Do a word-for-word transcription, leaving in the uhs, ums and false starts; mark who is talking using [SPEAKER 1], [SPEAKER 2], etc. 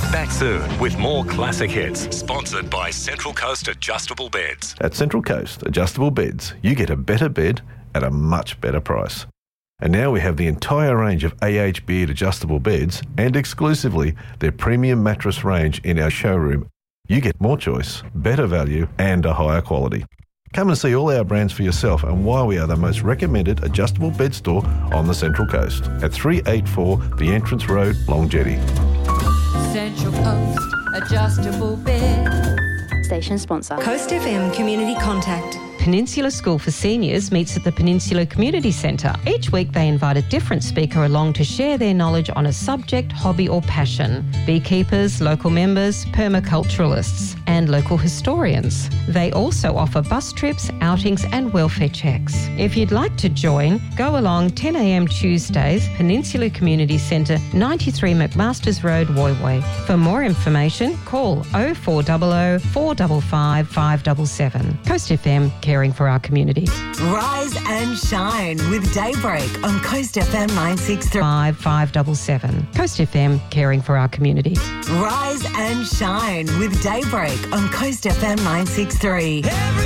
[SPEAKER 1] Back soon with more classic hits, sponsored by Central Coast Adjustable Beds.
[SPEAKER 2] At Central Coast Adjustable Beds, you get a better bed at a much better price. And now we have the entire range of A H Beard adjustable beds and exclusively their premium mattress range in our showroom. You get more choice, better value and a higher quality. Come and see all our brands for yourself and why we are the most recommended adjustable bed store on the Central Coast at three eighty-four The Entrance Road, Long Jetty.
[SPEAKER 3] Central Coast Adjustable Bed.
[SPEAKER 4] Station sponsor.
[SPEAKER 5] Coast F M Community Contact.
[SPEAKER 6] Peninsula School for Seniors meets at the Peninsula Community Centre. Each week they invite a different speaker along to share their knowledge on a subject, hobby or passion. Beekeepers, local members, permaculturalists and local historians. They also offer bus trips, outings and welfare checks. If you'd like to join, go along ten a m Tuesdays, Peninsula Community Centre, ninety-three McMasters Road, Woy Woy. For more information, call oh four hundred, four five five, five seven seven. Coast F M, caring for our community.
[SPEAKER 5] Rise and shine with Daybreak on Coast F M nine sixty-three.
[SPEAKER 6] five five seven seven. Coast F M, caring for our community.
[SPEAKER 5] Rise and shine with Daybreak on Coast F M nine sixty-three.